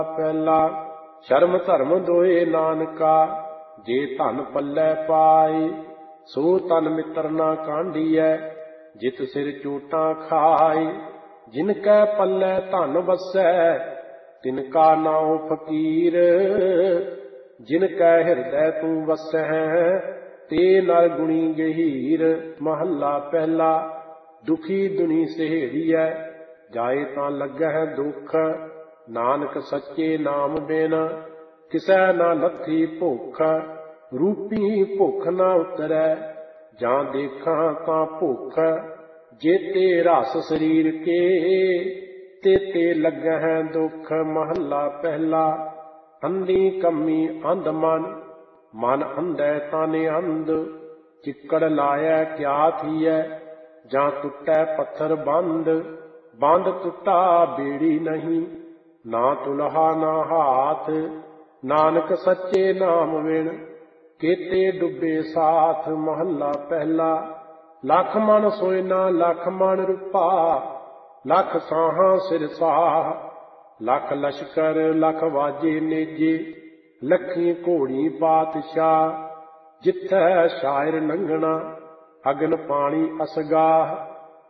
ਪਹਿਲਾ ਸ਼ਰਮ ਧਰਮ ਦੋਏ ਨਾਨਕਾ, ਜੇ ਧਨ ਪੱਲੇ ਪਾਏ ਸੋ ਤਨ ਮਿੱਤਰ ਨਾ ਕਾਂਢੀਐ, ਜਿਤ ਸਿਰ ਚੋਟਾਂ ਖਾਏ। ਜਿਨ ਕੈ ਪੱਲੇ ਧਨ ਵਸੈ ਤਿਨ ਕਾ ਨਾਉ ਫਕੀਰ, ਜਿਨ ਕੈ ਹਿਰਦੈ ਤੂੰ ਵਸਹਿ ਤੇ ਨਰ ਗੁਣੀ ਗਹੀਰ। ਮਹੱਲਾ ਪਹਿਲਾ ਦੁਖੀ ਦੁਨੀ ਸਹੇੜੀਐ, ਜਾਏ ਤਾਂ ਲੱਗਹਿ ਦੁੱਖ, ਨਾਨਕ ਸੱਚੇ ਨਾਮ ਬਿਨ ਕਿਸੈ ਨਾ ਲੱਥੀ ਭੁੱਖ। ਰੂਪੀ ਭੁੱਖ ਨਾ ਉਤਰੈ, ਜਾਂ ਦੇਖਾਂ ਤਾਂ ਭੁੱਖ, ਜੇਤੇ ਰਸ ਸਰੀਰ ਕੇ ਤੇ ਲੱਗਹਿ ਦੁੱਖ। ਮਹੱਲਾ ਪਹਿਲਾ ਅੰਧੀ ਕੰਮੀ ਅੰਧ ਮਨ, ਮਨ ਅੰਧੈ ਤਨ ਅੰਧ। ਚਿੱਕੜ ਲਾਇਐ ਕਿਆ ਥੀਐ, ਜਾਂ ਟੁੱਟੈ ਪੱਥਰ ਬੰਧ। ਬੰਧ ਟੁੱਟਾ ਬੇੜੀ ਨਹੀਂ, ਨਾ ਤੁਲਹਾ ਨਾ ਹਾਥ। ਨਾਨਕ ਸੱਚੇ ਨਾਮ ਵਿਣ ਕੇਤੇ ਡੁੱਬੇ ਸਾਥ। ਮਹੱਲਾ ਪਹਿਲਾ ਲੱਖ ਮਨ ਸੋਇਨਾ ਲੱਖ ਮਨ ਰੂਪਾ, ਲੱਖ ਸਾਹਾਂ ਸਿਰ ਸਾਹ। ਲੱਖ ਲਸ਼ਕਰ ਲੱਖ ਵਾਜੇ ਨੇਜੇ, ਲੱਖੀ ਘੋੜੀ ਪਾਤਸ਼ਾਹ। ਜਿੱਥੈ ਸ਼ਾਇਰ ਲੰਘਣਾ ਅਗਨ ਪਾਣੀ ਅਸਗਾਹ,